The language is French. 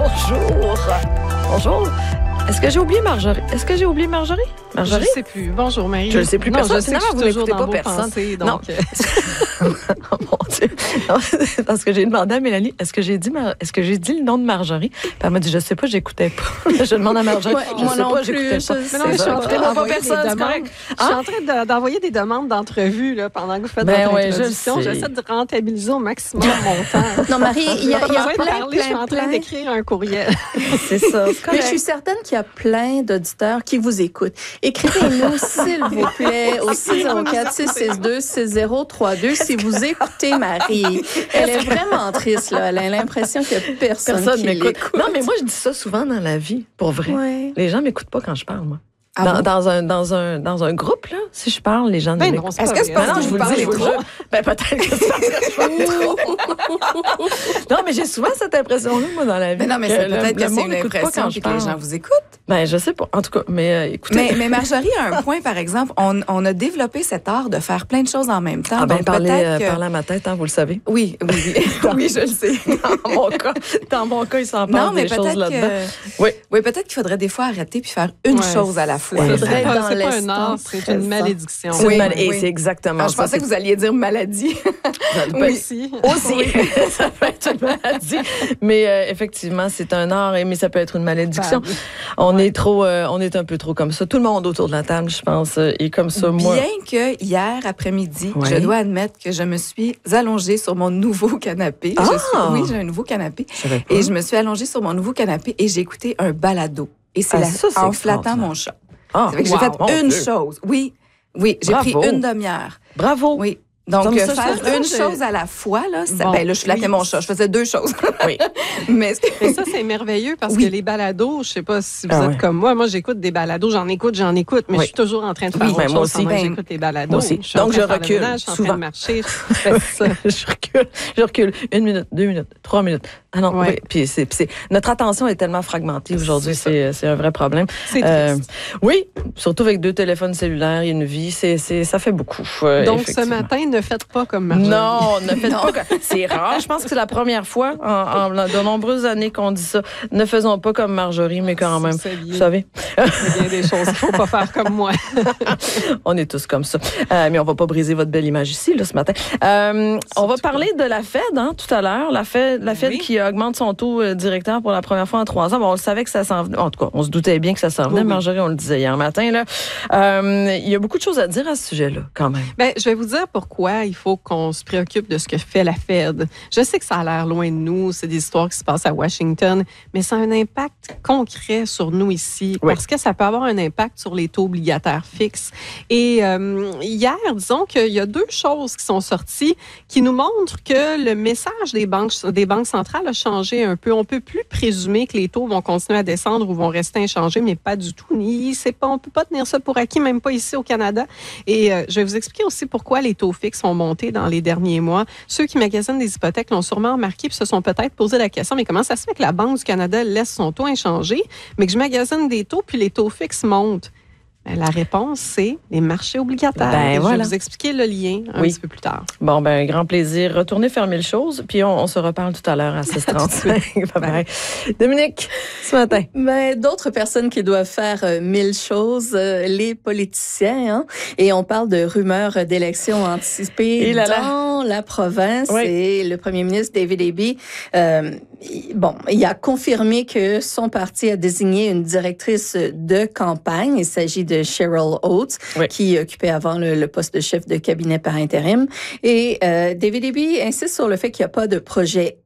Bonjour. Bonjour. Est-ce que j'ai oublié Marjorie? Marjorie? Je sais plus. Bonjour, Marie. Je ne sais plus non, personne. Je sais que vous n'écoutez pas personne. Pensées, donc... Non. Oh mon Dieu. Non, parce que j'ai demandé à Mélanie, est-ce que j'ai dit le nom de Marjorie? Puis elle m'a dit, je sais pas, j'écoutais pas. Je demande à Marjorie. Ouais, je moi sais non pas, plus. j'écoutais pas. Mais non, je suis en train d'envoyer des demandes. Je suis en train d'envoyer des demandes d'entrevue là, pendant que vous faites votre introduction. J'essaie de rentabiliser au maximum mon temps. Non, Marie, il y a besoin de plein, parler, je suis en train d'écrire un courriel. C'est ça. Mais je suis certaine qu'il y a plein d'auditeurs qui vous écoutent. Écrivez-nous, s'il vous plaît, au 604-662-6032 si vous écoutez Marie. Elle est vraiment triste, là. Elle a l'impression qu'il n'y a personne qui m'écoute. l'écoute. Non, mais moi, je dis ça souvent dans la vie, pour vrai. Ouais. Les gens m'écoutent pas quand je parle, moi. Ah Dans un groupe, là, si je parle, les gens ne m'écoutent pas. Est-ce que c'est parce que je vous le dis, trop? Ben, peut-être que c'est parce que je parle trop. Non, mais j'ai souvent cette impression-là, moi, dans la vie. Mais non, mais c'est peut-être que c'est une impression que que les gens vous écoutent. Ben, je sais pas. En tout cas, mais écoutez. Mais Marjorie a un point, par exemple. On a développé cet art de faire plein de choses en même temps. Ah ben, Donc, parler peut-être à ma tête, hein, vous le savez. Oui. Oui, je le sais. Dans mon cas, il s'en passe des choses là-dedans. Oui, peut-être qu'il faudrait des fois arrêter puis faire une chose à la fois. C'est pas un art, c'est une malédiction. Et c'est exactement ça. Je pensais que vous alliez dire maladie. Oui, aussi. Ça peut être une maladie. Mais effectivement, c'est un art, mais ça peut être une malédiction. On est un peu trop comme ça. Tout le monde autour de la table, je pense, est comme ça. Moi. Bien que hier après-midi, je dois admettre que je me suis allongée sur mon nouveau canapé. Oui, j'ai un nouveau canapé. Et je me suis allongée sur mon nouveau canapé et j'ai écouté un balado. Et c'est en flattant mon chat. J'ai fait une chose. Oui, j'ai pris une demi-heure. Bravo. Oui. Donc, faire une chose à la fois, là, là, je flattais mon chat. Je faisais deux choses. Oui. Mais ça, c'est merveilleux parce que les balados, je sais pas si vous êtes comme moi. Moi, j'écoute des balados, j'en écoute, mais je suis toujours en train de faire autre chose pendant que j'écoute les balados. Moi aussi. Donc, je recule. Je suis en train de marcher. Je recule. 1 minute, 2 minutes, 3 minutes. Ah non, oui. Puis notre attention est tellement fragmentée aujourd'hui, c'est un vrai problème. C'est triste. Oui, surtout avec 2 téléphones cellulaires et une vie, ça fait beaucoup. Donc, ce matin, ne faites pas comme Marjorie. Non, ne faites pas comme... C'est rare. Je pense que c'est la première fois en de nombreuses années qu'on dit ça. Ne faisons pas comme Marjorie, mais quand même. Vous savez. Il y a des choses qu'il ne faut pas faire comme moi. On est tous comme ça. Mais on ne va pas briser votre belle image ici, là, ce matin. On va parler de la Fed, tout à l'heure. La Fed qui augmente son taux directeur pour la première fois en 3 ans. Bon, on le savait que ça s'en venait. En tout cas, on se doutait bien que ça s'en venait. Marjorie, on le disait hier matin. Là. Il y a beaucoup de choses à dire à ce sujet-là, quand même. Bien, je vais vous dire pourquoi il faut qu'on se préoccupe de ce que fait la Fed. Je sais que ça a l'air loin de nous, c'est des histoires qui se passent à Washington, mais ça a un impact concret sur nous ici, parce que ça peut avoir un impact sur les taux obligataires fixes. Et hier, disons qu'il y a 2 choses qui sont sorties qui nous montrent que le message des banques centrales a changé un peu. On peut plus présumer que les taux vont continuer à descendre ou vont rester inchangés, mais pas du tout. On ne peut pas tenir ça pour acquis, même pas ici au Canada. Et je vais vous expliquer aussi pourquoi les taux fixes ont monté dans les derniers mois. Ceux qui magasinent des hypothèques l'ont sûrement remarqué puis se sont peut-être posé la question, mais comment ça se fait que la Banque du Canada laisse son taux inchangé, mais que je magasine des taux puis les taux fixes montent? La réponse, c'est les marchés obligataires. Je vais vous expliquer le lien un petit peu plus tard. Bon, grand plaisir. Retournez faire 1000 choses, puis on se reparle tout à l'heure à 6h35. Bye. Dominique, ce matin. D'autres personnes qui doivent faire 1000 choses, les politiciens, et on parle de rumeurs d'élections anticipées dans la province. Et le premier ministre David Eby, il a confirmé que son parti a désigné une directrice de campagne. Il s'agit de Cheryl Oates, qui occupait avant le poste de chef de cabinet par intérim. Et David Eby insiste sur le fait qu'il n'y a pas de projet